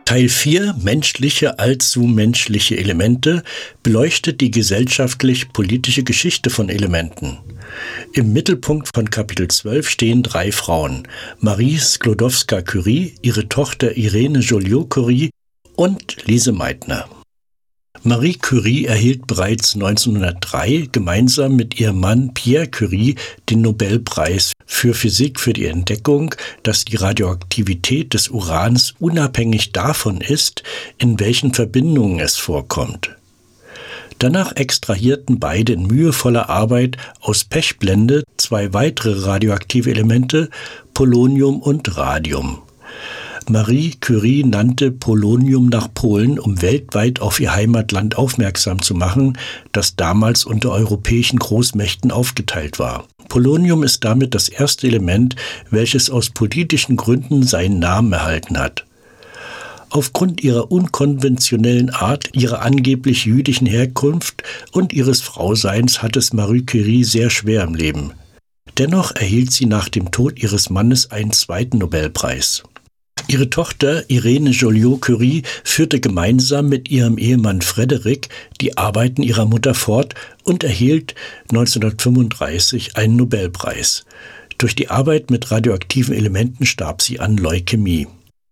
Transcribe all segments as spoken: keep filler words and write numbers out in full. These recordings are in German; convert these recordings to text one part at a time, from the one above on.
Teil vier, menschliche allzu menschliche Elemente, beleuchtet die gesellschaftlich-politische Geschichte von Elementen. Im Mittelpunkt von Kapitel zwölf stehen drei Frauen: Marie Sklodowska-Curie, ihre Tochter Irene Joliot-Curie und Lise Meitner. Marie Curie erhielt bereits neunzehnhundertdrei gemeinsam mit ihrem Mann Pierre Curie den Nobelpreis für Physik für die Entdeckung, dass die Radioaktivität des Urans unabhängig davon ist, in welchen Verbindungen es vorkommt. Danach extrahierten beide in mühevoller Arbeit aus Pechblende zwei weitere radioaktive Elemente, Polonium und Radium. Marie Curie nannte Polonium nach Polen, um weltweit auf ihr Heimatland aufmerksam zu machen, das damals unter europäischen Großmächten aufgeteilt war. Polonium ist damit das erste Element, welches aus politischen Gründen seinen Namen erhalten hat. Aufgrund ihrer unkonventionellen Art, ihrer angeblich jüdischen Herkunft und ihres Frauseins hat es Marie Curie sehr schwer im Leben. Dennoch erhielt sie nach dem Tod ihres Mannes einen zweiten Nobelpreis. Ihre Tochter Irene Joliot-Curie führte gemeinsam mit ihrem Ehemann Frederick die Arbeiten ihrer Mutter fort und erhielt neunzehnhundertfünfunddreißig einen Nobelpreis. Durch die Arbeit mit radioaktiven Elementen starb sie an Leukämie.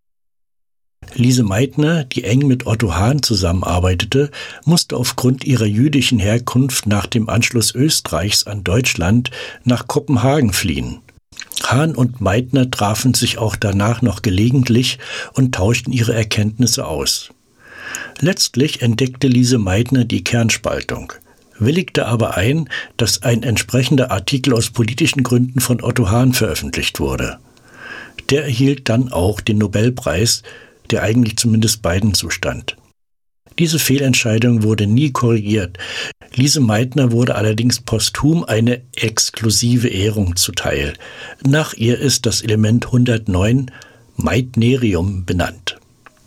Lise Meitner, die eng mit Otto Hahn zusammenarbeitete, musste aufgrund ihrer jüdischen Herkunft nach dem Anschluss Österreichs an Deutschland nach Kopenhagen fliehen. Hahn und Meitner trafen sich auch danach noch gelegentlich und tauschten ihre Erkenntnisse aus. Letztlich entdeckte Lise Meitner die Kernspaltung, willigte aber ein, dass ein entsprechender Artikel aus politischen Gründen von Otto Hahn veröffentlicht wurde. Der erhielt dann auch den Nobelpreis, der eigentlich zumindest beiden zustand. Diese Fehlentscheidung wurde nie korrigiert. Lise Meitner wurde allerdings posthum eine exklusive Ehrung zuteil. Nach ihr ist das Element hundertneun, Meitnerium, benannt.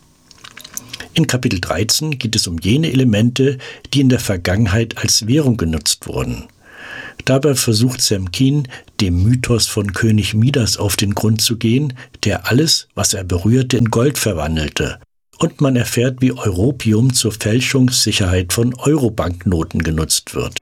In Kapitel dreizehn geht es um jene Elemente, die in der Vergangenheit als Währung genutzt wurden. Dabei versucht Sam Keen, dem Mythos von König Midas auf den Grund zu gehen, der alles, was er berührte, in Gold verwandelte. Und man erfährt, wie Europium zur Fälschungssicherheit von Eurobanknoten genutzt wird.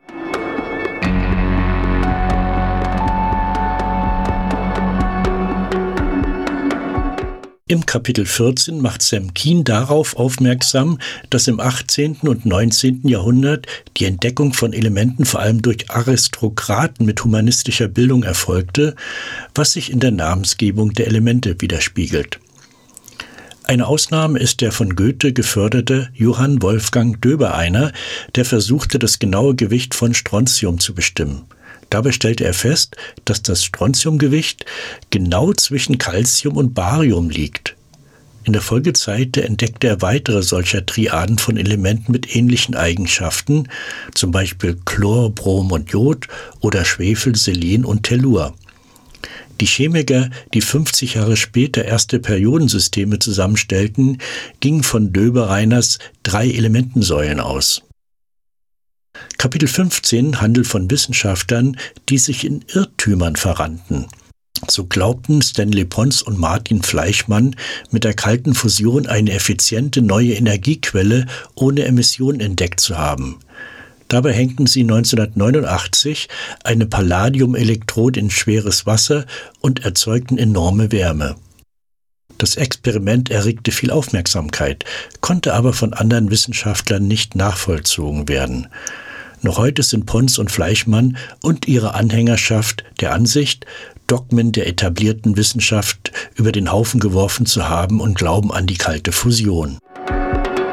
Im Kapitel vierzehn macht Sam Keen darauf aufmerksam, dass im achtzehnten und neunzehnten Jahrhundert die Entdeckung von Elementen vor allem durch Aristokraten mit humanistischer Bildung erfolgte, was sich in der Namensgebung der Elemente widerspiegelt. Eine Ausnahme ist der von Goethe geförderte Johann Wolfgang Döbereiner, der versuchte, das genaue Gewicht von Strontium zu bestimmen. Dabei stellte er fest, dass das Strontiumgewicht genau zwischen Calcium und Barium liegt. In der Folgezeit entdeckte er weitere solcher Triaden von Elementen mit ähnlichen Eigenschaften, zum Beispiel Chlor, Brom und Jod oder Schwefel, Selen und Tellur. Die Chemiker, die fünfzig Jahre später erste Periodensysteme zusammenstellten, gingen von Döbereiners drei Elementensäulen aus. Kapitel fünfzehn handelt von Wissenschaftlern, die sich in Irrtümern verrannten. So glaubten Stanley Pons und Martin Fleischmann, mit der kalten Fusion eine effiziente neue Energiequelle ohne Emission entdeckt zu haben. Dabei hängten sie neunzehnhundertneunundachtzig eine Palladiumelektrode in schweres Wasser und erzeugten enorme Wärme. Das Experiment erregte viel Aufmerksamkeit, konnte aber von anderen Wissenschaftlern nicht nachvollzogen werden. Noch heute sind Pons und Fleischmann und ihre Anhängerschaft der Ansicht, Dogmen der etablierten Wissenschaft über den Haufen geworfen zu haben und glauben an die kalte Fusion.